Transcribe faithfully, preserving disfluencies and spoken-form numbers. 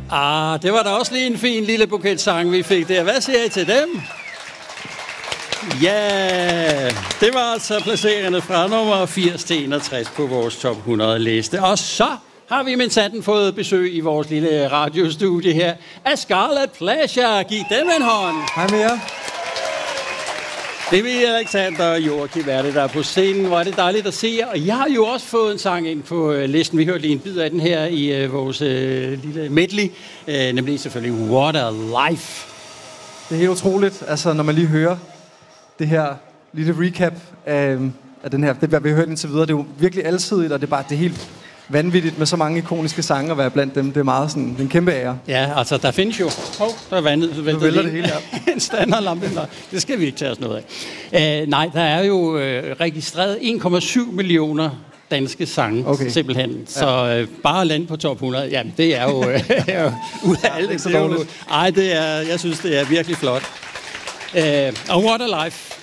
Ah, det var da også lige en fin lille buket sang, vi fik der. Hvad siger I til dem? Ja, det var altså placerende fra nummer firs til enogtres på vores top hundrede liste. Og så har vi med sanden fået besøg i vores lille radiostudie her af Scarlet Pleasure. Giv dem en hånd. Hej med jer. Det er Alexander og Joachim, er det der er på scenen. Hvor er det dejligt at se jer. Og jeg har jo også fået en sang ind på uh, listen. Vi hørte lige en bid af den her i uh, vores uh, lille medley. Uh, nemlig selvfølgelig What a Life. Det er helt utroligt, altså når man lige hører det her lille recap af, af den her, det vi har hørt indtil videre. Det er jo virkelig alsidigt, og det er bare det er helt vanvittigt med så mange ikoniske sange at være blandt dem. Det er meget sådan en kæmpe ære. Ja, altså der findes jo... Hov, der er vandet. Du vælter det hele, ja. En standardlampe. Nej, det skal vi ikke tage os noget af. Uh, nej, der er jo uh, registreret en komma syv millioner danske sange, okay. Simpelthen. Ja. Så uh, bare land på top hundrede, jamen det er jo... Uh, ud af alt. Det er ikke så dårligt. Ej, det er, jeg synes, det er virkelig flot. Uh, og What a Life.